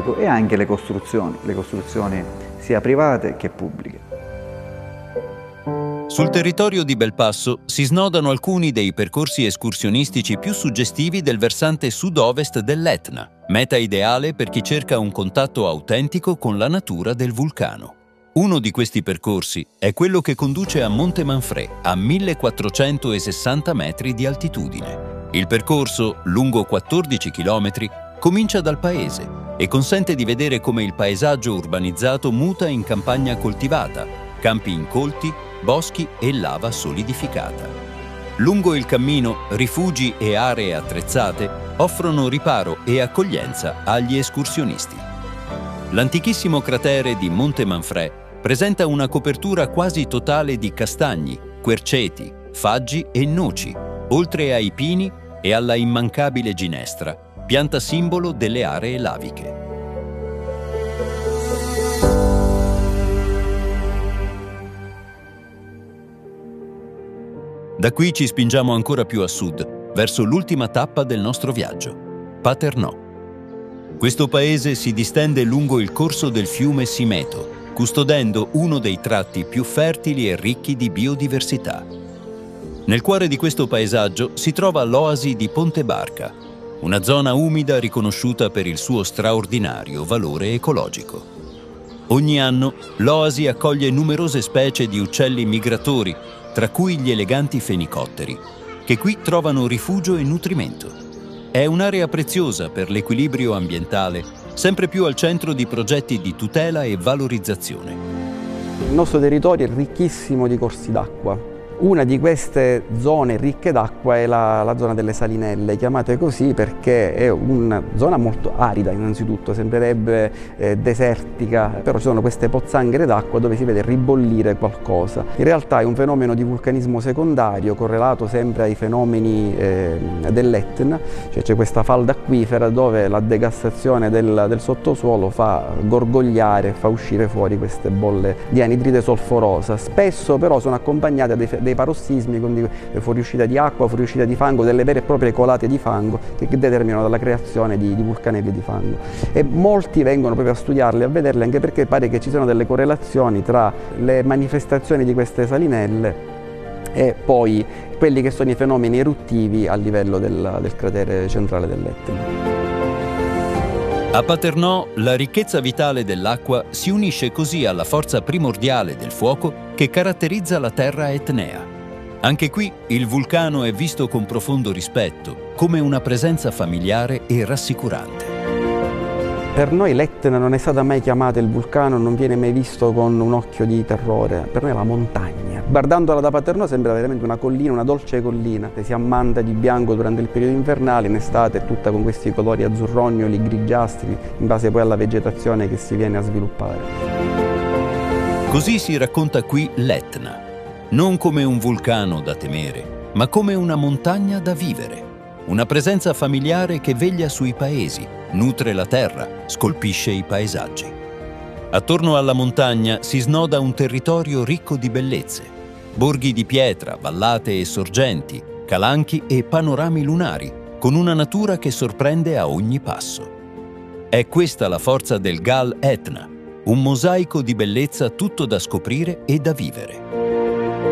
pubblico, e anche le costruzioni sia private che pubbliche. Sul territorio di Belpasso si snodano alcuni dei percorsi escursionistici più suggestivi del versante sud-ovest dell'Etna, meta ideale per chi cerca un contatto autentico con la natura del vulcano. Uno di questi percorsi è quello che conduce a Monte Manfrè, a 1460 metri di altitudine. Il percorso, lungo 14 chilometri, comincia dal paese e consente di vedere come il paesaggio urbanizzato muta in campagna coltivata, campi incolti, boschi e lava solidificata. Lungo il cammino, rifugi e aree attrezzate offrono riparo e accoglienza agli escursionisti. L'antichissimo cratere di Monte Manfrè presenta una copertura quasi totale di castagni, querceti, faggi e noci, oltre ai pini e alla immancabile ginestra, pianta simbolo delle aree laviche. Da qui ci spingiamo ancora più a sud, verso l'ultima tappa del nostro viaggio, Paternò. Questo paese si distende lungo il corso del fiume Simeto, custodendo uno dei tratti più fertili e ricchi di biodiversità. Nel cuore di questo paesaggio si trova l'oasi di Ponte Barca, una zona umida riconosciuta per il suo straordinario valore ecologico. Ogni anno l'oasi accoglie numerose specie di uccelli migratori, tra cui gli eleganti fenicotteri, che qui trovano rifugio e nutrimento. È un'area preziosa per l'equilibrio ambientale, sempre più al centro di progetti di tutela e valorizzazione. Il nostro territorio è ricchissimo di corsi d'acqua. Una di queste zone ricche d'acqua è la zona delle Salinelle, chiamate così perché è una zona molto arida innanzitutto, sembrerebbe desertica, però ci sono queste pozzanghere d'acqua dove si vede ribollire qualcosa. In realtà è un fenomeno di vulcanismo secondario correlato sempre ai fenomeni dell'Etna, cioè c'è questa falda acquifera dove la degassazione del sottosuolo fa gorgogliare, fa uscire fuori queste bolle di anidride solforosa. Spesso però sono accompagnate da dei parossismi, quindi fuoriuscita di acqua, fuoriuscita di fango, delle vere e proprie colate di fango che determinano la creazione di vulcanelli di fango. E molti vengono proprio a studiarle, a vederle, anche perché pare che ci siano delle correlazioni tra le manifestazioni di queste salinelle e poi quelli che sono i fenomeni eruttivi a livello del cratere centrale dell'Etna. A Paternò la ricchezza vitale dell'acqua si unisce così alla forza primordiale del fuoco che caratterizza la terra etnea. Anche qui il vulcano è visto con profondo rispetto, come una presenza familiare e rassicurante. Per noi l'Etna non è stata mai chiamata il vulcano, non viene mai visto con un occhio di terrore, per noi è la montagna. Guardandola da Paternò sembra veramente una collina, una dolce collina, che si ammanta di bianco durante il periodo invernale, in estate è tutta con questi colori azzurrognoli, grigiastri, in base poi alla vegetazione che si viene a sviluppare. Così si racconta qui l'Etna, non come un vulcano da temere, ma come una montagna da vivere. Una presenza familiare che veglia sui paesi, nutre la terra, scolpisce i paesaggi. Attorno alla montagna si snoda un territorio ricco di bellezze. Borghi di pietra, vallate e sorgenti, calanchi e panorami lunari, con una natura che sorprende a ogni passo. È questa la forza del Gal Etna, un mosaico di bellezza tutto da scoprire e da vivere.